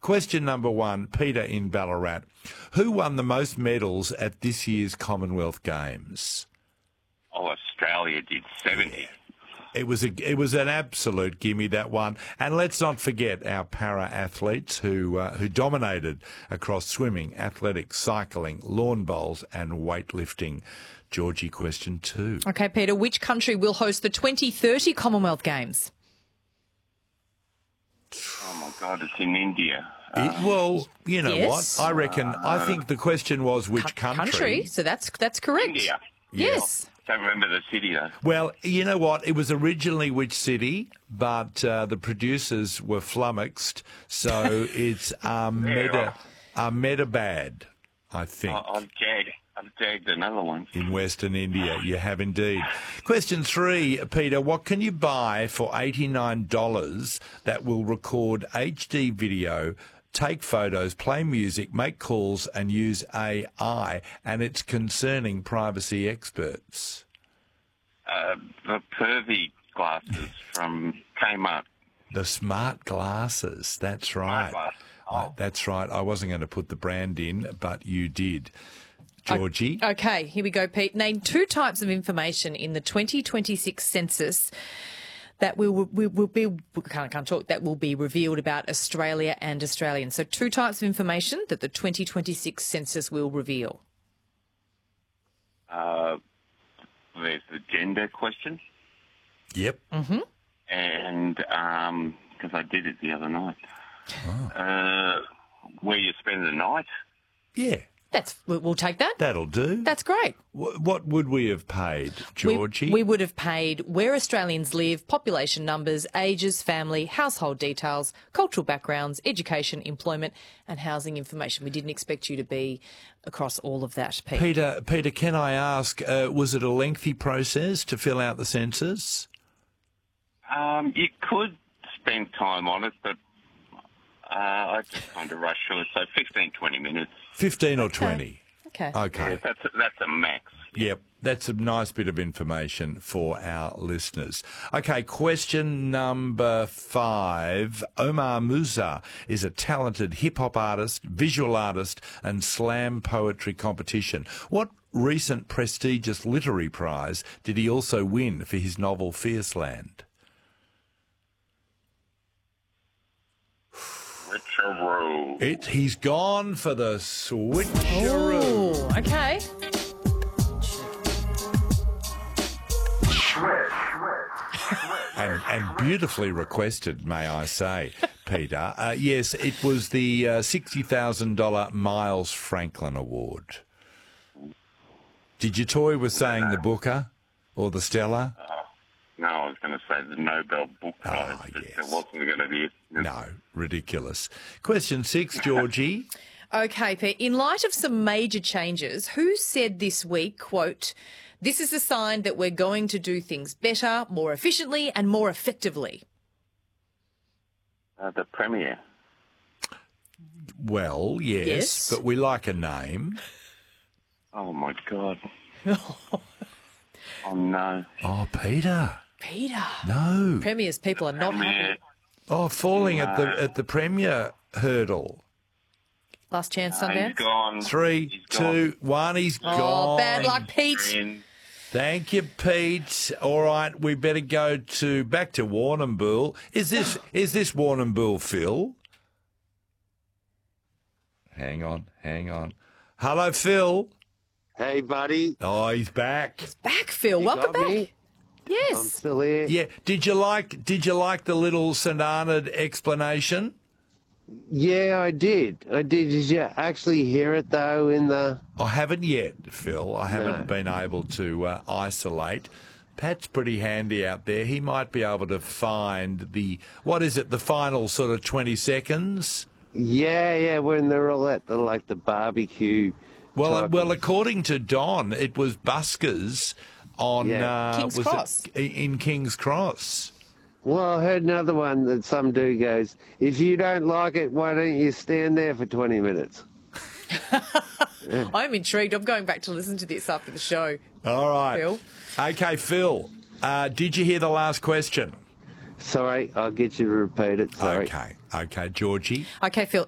question number one, Peter in Ballarat. Who won the most medals at this year's Commonwealth Games? Oh, Australia did 70. It was an absolute gimme, that one. And let's not forget our para-athletes who dominated across swimming, athletics, cycling, lawn bowls and weightlifting. Georgie, question 2. Okay, Peter, which country will host the 2030 Commonwealth Games? Oh, my God, it's in India. Well, you know Yes. what? I think the question was which country. So that's correct. India. Yes. Don't remember the city, though. Well, you know what? It was originally which city, but the producers were flummoxed, so it's Ahmedabad, I think. I've jagged another one. In Western India, you have indeed. Question 3, Peter, what can you buy for $89 that will record HD video, take photos, play music, make calls and use AI, and it's concerning privacy experts? The Pervy glasses from Kmart. The smart glasses, that's right. That's right. I wasn't going to put the brand in, but you did. Georgie? Okay, here we go, Pete. Name 2 types of information in the 2026 census that will be revealed about Australia and Australians. So 2 types of information that the 2026 census will reveal. There's the gender question. Yep. Mm-hmm. And because I did it the other night. Where you spend the night. Yeah. We'll take that. That'll do. That's great. What would we have paid, Georgie? We would have paid where Australians live, population numbers, ages, family, household details, cultural backgrounds, education, employment and housing information. We didn't expect you to be across all of that, Pete. Peter, can I ask, was it a lengthy process to fill out the census? You could spend time on it, but I just kind of rushed through it. So 15, 20 minutes. 15 or 20? Okay. Okay. Yeah, that's a max. Yep, that's a nice bit of information for our listeners. Okay, question number 5. Omar Musa is a talented hip-hop artist, visual artist and slam poetry competition. What recent prestigious literary prize did he also win for his novel Fierceland? Switcheroo. He's gone for the switcheroo. Oh, okay. And beautifully requested, may I say, Peter. Yes, it was the $60,000 Miles Franklin Award. Did you toy with saying the Booker or the Stella? No, I was going to say the Nobel Book Prize, but yes. it wasn't going to be. No, ridiculous. Question 6, Georgie. Okay, Pete. In light of some major changes, who said this week, quote, "This is a sign that we're going to do things better, more efficiently and more effectively"? The Premier. Well, yes, but we like a name. Oh, my God. Oh, no. Oh, Peter. Peter. No. Premier's people are not happy. Oh, falling at the Premier hurdle. Last chance, He's Sundance. gone. 3, He's 2, 1. He's Oh, gone. bad luck, Pete. gone. Thank you, Pete. All right, we better go back to Warrnambool. Is this Warrnambool, Phil? Hang on. Hello, Phil. Hey, buddy. Oh, he's back. Back, Phil. Welcome got back. me? I'm Yes. still here. Yeah. Did you like the little St Arnaud explanation? Yeah, I did. Did you actually hear it, though, in the... I haven't yet, Phil. I haven't been able to isolate. Pat's pretty handy out there. He might be able to find the final sort of 20 seconds? Yeah, when they're all at the barbecue. Well, according to Don, it was buskers on King's Cross. In King's Cross. Well, I heard another one that some dude goes, if you don't like it, why don't you stand there for 20 minutes? I'm intrigued. I'm going back to listen to this after the show. All right. Phil. Okay, Phil, did you hear the last question? Sorry, I'll get you to repeat it. Sorry. Okay, Georgie. Okay, Phil.